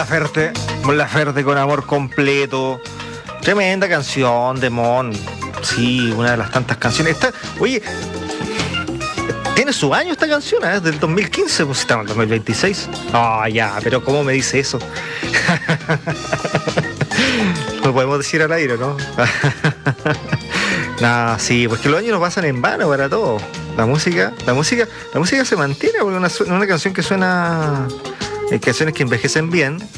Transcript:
Mon Laferte con Amor Completo. Tremenda canción de Mon. Sí, una de las tantas canciones. Oye, tiene su año esta canción, ¿eh? Del 2015, pues estamos en 2026. Ah, ya, pero ¿cómo me dice eso? Lo podemos decir al aire, ¿no? Nah, sí, porque los años no pasan en vano para todo. La música se mantiene, porque una canción que suena, canciones que envejecen bien.